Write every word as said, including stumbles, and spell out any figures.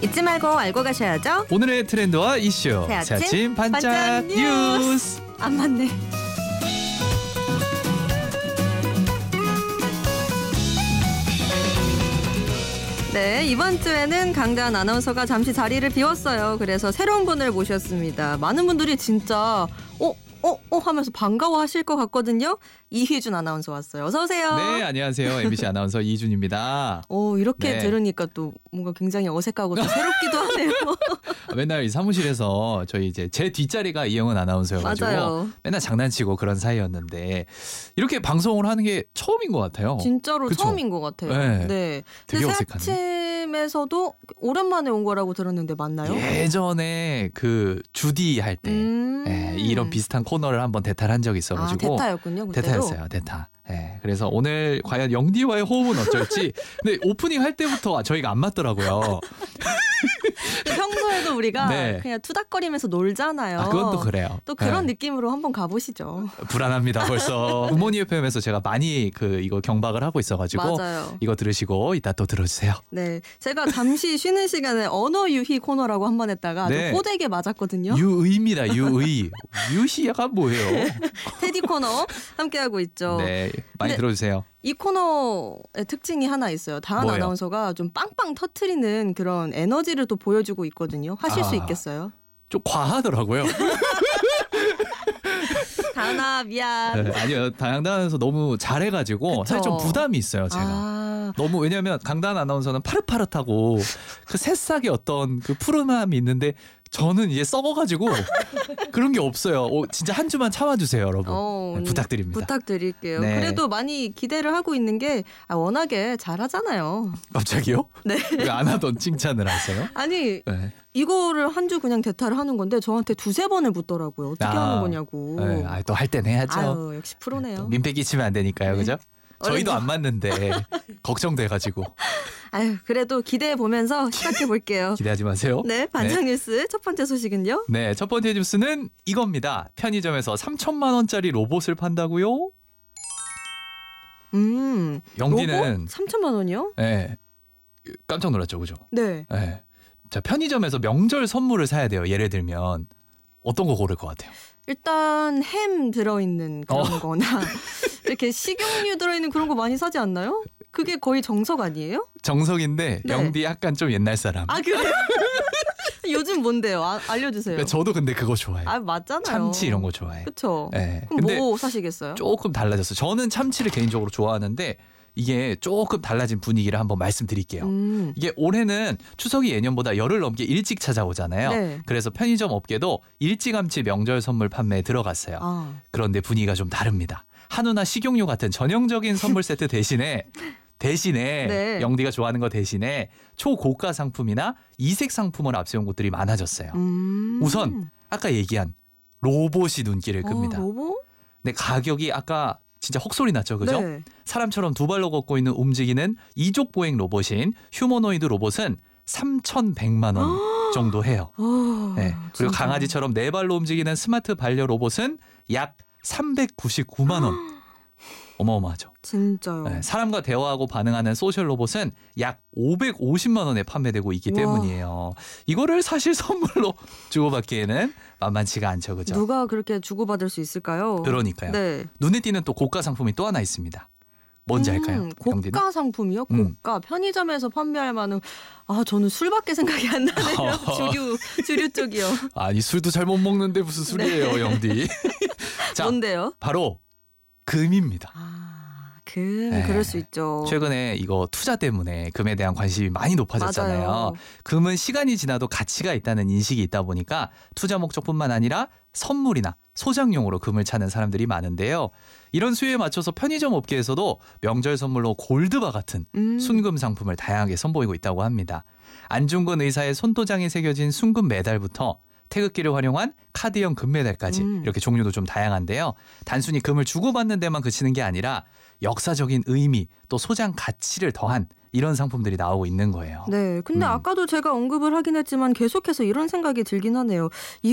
잊지 말고 알고 가셔야죠. 오늘의 트렌드와 이슈 새아침 새아침 반짝, 반짝 뉴스. 뉴스. 안 맞네. 네, 이번 주에는 강다한 아나운서가 잠시 자리를 비웠어요. 그래서 새로운 분을 모셨습니다. 많은 분들이 진짜 어? 어? 어? 하면서 반가워하실 것 같거든요. 이휘준 아나운서 왔어요. 어서 오세요. 네, 안녕하세요. 엠비씨 아나운서 이준입니다. 오, 이렇게 네. 들으니까 또 뭔가 굉장히 어색하고 또 새롭기도 하네요. 맨날 이 사무실에서 저희 이제 제 뒷자리가 이영은 아나운서여가지고 맞아요. 맨날 장난치고 그런 사이였는데 이렇게 방송을 하는 게 처음인 것 같아요. 진짜로 그쵸? 처음인 것 같아요. 네. 네. 되게 근데 어색하네. 새아침에서도 오랜만에 온 거라고 들었는데 맞나요? 예전에 그 주디 할 때 음. 예, 이런 비슷한 코너를 한번 대타를 한 적이 아, 있어가지고 대타였군요. 그때도. 대타였어요. 대타. 예, 그래서 오늘 과연 영디와의 호흡은 어쩔지. 근데 오프닝 할 때부터 저희가 안 맞더라고요. 평소에도 우리가 네. 그냥 투닥거리면서 놀잖아요. 아, 그건 또 그래요. 또 그런 예. 느낌으로 한번 가보시죠. 불안합니다. 벌써 부모님 에프엠에서 제가 많이 그 이거 경박을 하고 있어가지고 맞아요. 이거 들으시고 이따 또 들어주세요. 네, 제가 잠시 쉬는 시간에 언어 유희 코너라고 한 번 했다가 아주 네. 호되게 맞았거든요. 유의입니다. 유의. 유희가 뭐예요? 테디 코너 함께하고 있죠. 네, 많이 근데 들어주세요. 이 코너의 특징이 하나 있어요. 다은 뭐예요? 아나운서가 좀 빵빵 터트리는 그런 에너지를 또 보여주고 있거든요. 하실 아. 수 있겠어요? 좀 과하더라고요. 다은아 미안. 네, 아니요, 다양다면서 너무 잘해가지고 그쵸. 사실 좀 부담이 있어요. 제가. 아, 너무 왜냐면 강다은 아나운서는 파릇파릇하고 그 새싹의 어떤 그 푸른함이 있는데 저는 이제 썩어가지고 그런 게 없어요. 오, 진짜 한 주만 참아주세요, 여러분. 어, 네, 부탁드립니다. 부탁드릴게요. 네. 그래도 많이 기대를 하고 있는 게 아, 워낙에 잘하잖아요. 갑자기요? 네. 왜 안 하던 칭찬을 하세요? 아니 네. 이거를 한 주 그냥 대타를 하는 건데 저한테 두세 번을 묻더라고요. 어떻게 아, 하는 거냐고. 네, 아, 또 할 때는 해야죠. 아유, 역시 프로네요. 민폐 끼치면 안 되니까요, 그죠? 저희도 얼른 안 맞는데 걱정돼가지고 아유, 그래도 기대해 보면서 시작해 볼게요. 기대하지 마세요. 네, 반장 뉴스 첫 번째 소식은요. 네, 첫 번째 뉴스는 이겁니다. 편의점에서 삼천만 원짜리 로봇을 판다고요? 음, 영디는 로봇? 삼천만 원이요? 네, 깜짝 놀랐죠, 그죠? 네. 네. 자, 편의점에서 명절 선물을 사야 돼요. 예를 들면 어떤 거 고를 것 같아요? 일단 햄 들어있는 그런 어. 거나 이렇게 식용유 들어있는 그런 거 많이 사지 않나요? 그게 거의 정석 아니에요? 정석인데 네. 영디 약간 좀 옛날 사람. 아, 그래요? 요즘 뭔데요? 아, 알려주세요. 그러니까 저도 근데 그거 좋아해요. 아, 맞잖아요. 참치 이런 거 좋아해. 그쵸? 네. 그럼 근데 뭐 사시겠어요? 조금 달라졌어요. 저는 참치를 개인적으로 좋아하는데 이게 조금 달라진 분위기를 한번 말씀드릴게요. 음. 이게 올해는 추석이 예년보다 열흘 넘게 일찍 찾아오잖아요. 네. 그래서 편의점 업계도 일찌감치 명절 선물 판매에 들어갔어요. 아, 그런데 분위기가 좀 다릅니다. 한우나 식용유 같은 전형적인 선물 세트 대신에 대신에 네. 영디가 좋아하는 거 대신에 초고가 상품이나 이색 상품을 앞세운 곳들이 많아졌어요. 음. 우선 아까 얘기한 로봇이 눈길을 끕니다. 어, 로봇? 근데 가격이 아까 진짜 헉소리 났죠, 그죠? 네. 사람처럼 두 발로 걷고 있는 움직이는 이족 보행 로봇인 휴머노이드 로봇은 삼천백만 원 정도 해요. 어, 네. 그리고 진짜. 강아지처럼 네 발로 움직이는 스마트 반려 로봇은 약 삼백구십구만 원. 어마어마하죠. 진짜요. 네. 사람과 대화하고 반응하는 소셜 로봇은 약 오백오십만 원에 판매되고 있기 우와. 때문이에요. 이거를 사실 선물로 주고받기에는 만만치가 않죠, 그죠? 누가 그렇게 주고받을 수 있을까요? 그러니까요. 네. 눈에 띄는 또 고가 상품이 또 하나 있습니다. 뭔지 음, 알까요? 영디는? 고가 상품이요? 음. 고가. 편의점에서 판매할 만한 아, 저는 술밖에 생각이 안 나네요. 주류 주류 쪽이요. 아니 술도 잘 못 먹는데 무슨 술이에요, 영디. 자, 뭔데요? 바로 금입니다. 아, 금 네. 그럴 수 있죠. 최근에 이거 투자 때문에 금에 대한 관심이 많이 높아졌잖아요. 맞아요. 금은 시간이 지나도 가치가 있다는 인식이 있다 보니까 투자 목적뿐만 아니라 선물이나 소장용으로 금을 찾는 사람들이 많은데요. 이런 수요에 맞춰서 편의점 업계에서도 명절 선물로 골드바 같은 음. 순금 상품을 다양하게 선보이고 있다고 합니다. 안중근 의사의 손도장이 새겨진 순금 메달부터 태극기를 활용한 카드형 금메달까지 음. 이렇게 종류도 좀 다양한데요. 단순히 금을 주고받는 데만 그치는 게 아니라 역사적인 의미 또 소장 가치를 더한 이런 상품들이 나오고 있는 거예요. 네, 근데 음. 아까도 제가 언급을 하긴 했지만 계속해서 이런 생각이 들긴 하네요.